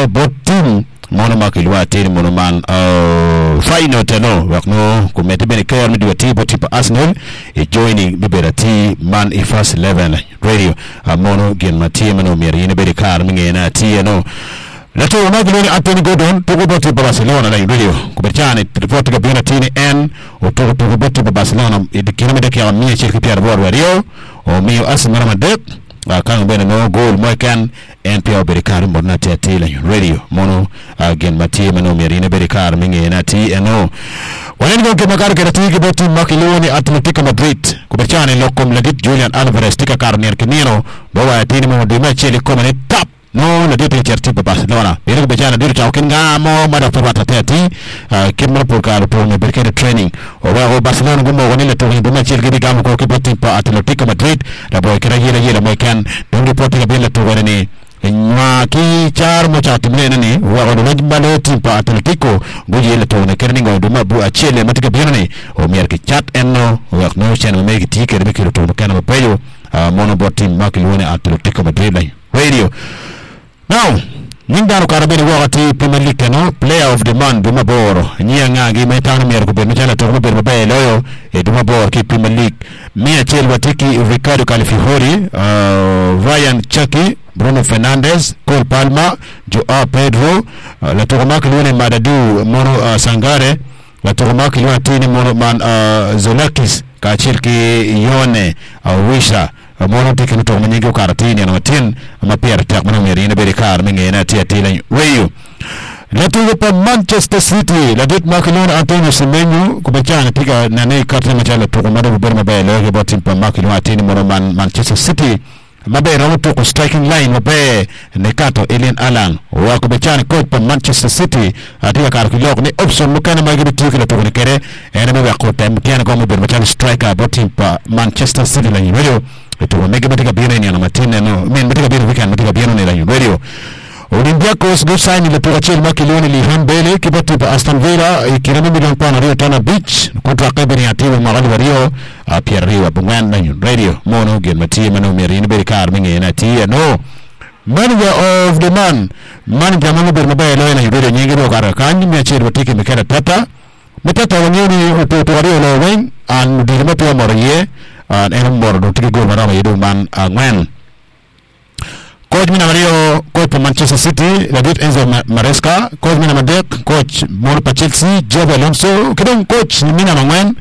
Arsenal botim mono makilwa tini mono man final teno wakno kumete bene kaya midi wa tibo tipa Arsenal joining bibera ti man ifas 11 radio mono gen matia mano miari bere kar mingena ti no lato magiloni Anthony Gordon tuko boti Barcelona na radio kuberchane report ga bina tini n o tuko boti Barcelona kilomita kia mia chirki pia bor radio o mio Arsenal madet kan bene no goal mo kan NPL berikar morna tela radio mono gen matie mano merine berikar mingena ti no walen go ke makar ke ti ke boti makiloni Atletico Madrid kuberchane lokom ladit Julian Alvarez tika karnier kinino bawa tini mo de machele komane tap no la dite certi Barcelona bere bejana dir chaw ken ngamo mada fawata tati kimra pour ka to me berkede training o wa Barcelona go mo woni le to be machel ge gam ko ke boti pa Atletico Madrid da boy kera yela mo kan don report ke be le to woni nywa ki char mo chat mena ni wa go no balo ti pa Atletico go yele to ne kerni go do mabu achele matike benani o mier ki chat enno wa no chen me ki ti ke be ki to kan mo payo mono boti makilone Atletico Madrid radio. Now, Nindaro Karabini Wagati Premier League no player of the month Dumaboro Nyangi Metana Mir Kubernachala to Ruben Bay Loyo Dumabor ki Premier League Mia Chel Watiki Ricardo Califihori Ryan Chucky Bruno Fernandes Cole Palma Joao Pedro La Tourmac Lune Madadu Mono Sangare La Tourmac Lune Tini Mono Man Zolakis Kachilki Yone Wisha mono tikino to manyego karatini na tin ama pier tak mano merina berikar mingena tiatila weyu latu pa Manchester City la dit makilon Antonio Semenyo kubachana tika nane karta machala to mado berma bay lo botim pa makilon atini mono Manchester City mabe rawo to striking line mabe nekato Alien Alan wa kubachana coach pa Manchester City atika karkilok ni option mukana magi bitukila to kere ene mabe ko time kiana ko berma chala striker botim pa Manchester City la radio to mega betika bina ni na matine no men betika bina weekend betika bina ni la radio Olympiacos go sign le Portugal makiloni li Hambele kibati pa Aston Villa ikirami milioni pa Rio Tana Beach kontra kabini atiwa magali wario Pierre Riwa bungan na radio mono gen matie mano merini berikar mingena tie no manager of the man manager mano bermabe lo na radio nyingi ro kara kanyi meche watiki mikara tata metata wanyoni to wario lo wen an dirima to morie an enmor do tiki go marama yedo man ngwen coach mina Mario coach Manchester City David Enzo Maresca coach mina Madek coach Mono Chelsea Javi Alonso kidon coach mina ngwen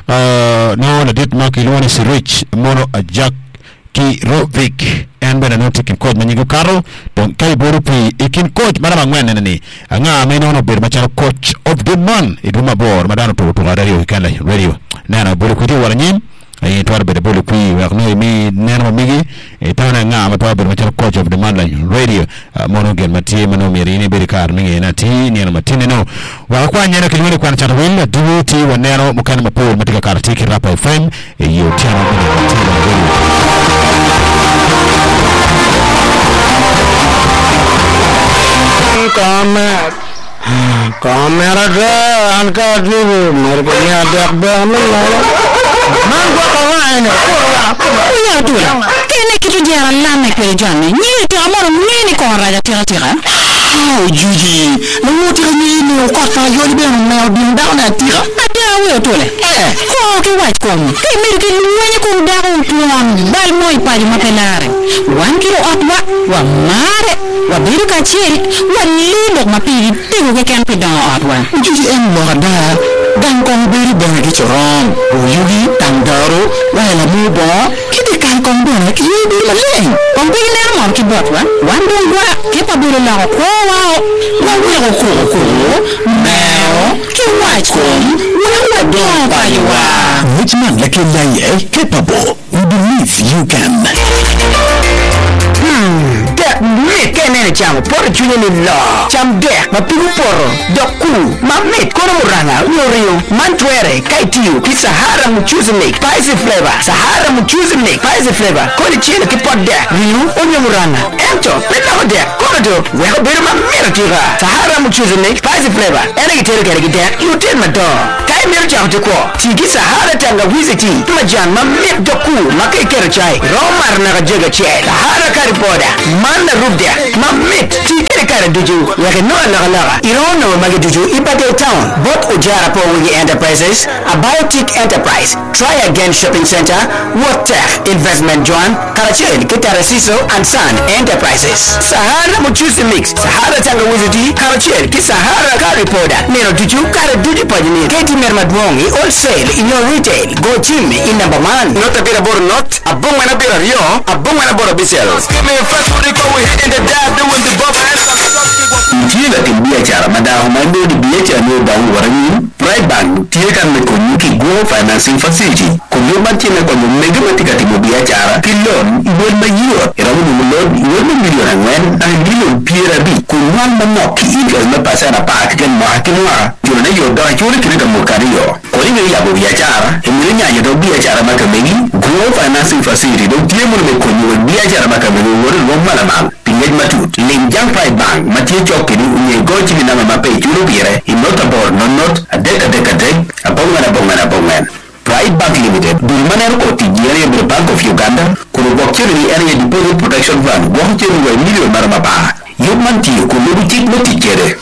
no David Makiloni Sirich Mono Jack Kirovic en bena notikin coach manyigo karo don kay borupi ikin coach marama ngwen nene nga meno no ber macharo coach of the month iduma bor madano to radio kala radio nana bolu kuti wala nyim ay to arbe bolu kui wa no mi nena migi tawna nga ma to ber macharo coach of the month radio mono gel matie mano mirini berikar mingi na ti ni na matine no wa kwa nyana kilwele kwa chata willa duty wa nero mukana mapol matika kartiki rapa FM yo channel kamera angka dulu mereka ada Mango kawan, ya tu. Kene kitu jara lama kwe jana. Nyini tu amoro nyini kwa raja tira. Oh Juji, lalu tira nyini ukota yoni beno na binda na tira. Ada wewe tu le. Ko ke white kom. Ke mereka luanya kum daun tuan. Bal moi pali mapelare. 1 kilo atwa wa mare. Wa biru kachiri. Wa lindok mapiri. Tigo ke kan pidang atwa. Juji emorada. Dan kong beri banyak dicorong, uyugi tangdaro, wala muda, kita kan kong banyak ini maleng. Kong beri nermor kibot wan, wandong gua, kita beri lau kowa, wala koko, meo, kiwaj kom, wala dong paywa. Which man like you capable? We believe you can. Dek kene cham por chune ni la cham dek ma pigu poro doku ma met kono muranga yorio mantwere kaitiu ki Sahara muchuzi make spicy flavor Sahara muchuzi make spicy flavor koni chile ki pot dek riu onyo muranga ento peta ho dek kono do weho bere ma mera tira Sahara muchuzi make spicy flavor ene gitere kere dek you tell ma do kai mera cham te ko tiki Sahara tanga wiziti ma jan ma met doku ma kai kere chai romar na jaga che Sahara kari poda man rubde mamit tikere kar kara duju ya no la irono magi duju Ibate Town both Ujara Powigi Enterprises a Biotic Enterprise Try Again Shopping Center Water Investment Joan Karachel Kitarasiso and Sun Enterprises Sahara Muchusi Mix Sahara Tangawizi Karachel Kisahara Curry Powder Nero duju kara duju pajini Katie Mermadwongi Wholesale in your retail Go Jimmy in number man Not a bit of not a boom and a bit of yo a boom and a bit of bisels Give me a first Rico we hit in the dab doing the bubble Tila biashara madaho mambo di biashara no dawo warani Pride Bank tieka mekonuki go financing facility kumba tina kwa mega matika biashara kilon ibol mayo eramu mulod ibol miliona ngwen ang bilon PRB kumwa manok interest na pasana pak kan makinwa jona yo da jona kina mokariyo kolinga ya biashara emulenya ya do biashara makamegi go financing facility do tiemo mekonyo biashara makamegi wori malama Pingej matut linjang Pride Bank matie chokini unye gochi ni nama mape chulu bire inotable not a dek abongan Pride Bank Limited Dulmaner Koti Jere Bank of Uganda Kurubokiri Area Deposit Protection Fund Wakiri wa million maramapa Yukman tiyo kulubitik motikere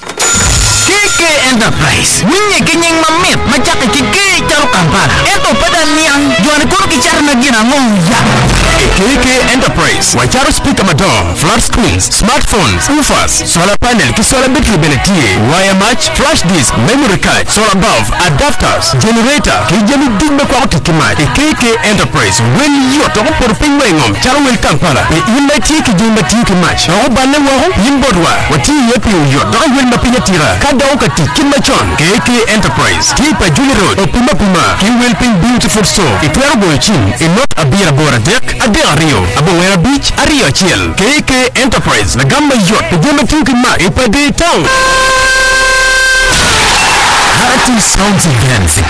KK Enterprise Winye kenyeng mamit Machaka kike charo Kampala Eto pada niang Juan kuro kichara na gina ya KK Enterprise Wacharo speaker mador flat screens smartphones woofers solar panel kisola battery benetie wire match flash disk memory card solar bulb adapters generator kijami digbe kwa otikima KK Enterprise when you to por pingwe ngom charo wel Kampala e imati kijimba tiki match no banne wo yimbodwa wati yepi yo do wel mapinya tira kada okati kimachon KK Enterprise Tipa Julie Road Opuma Kiwel Ping Beautiful Store Itwerbo Chin in not a beer bora deck Adea Rio Abongera Beach Ario Chiel KK Enterprise na gamba yacht Pajama Tinky Ma Ipade Town Harati Sounds Events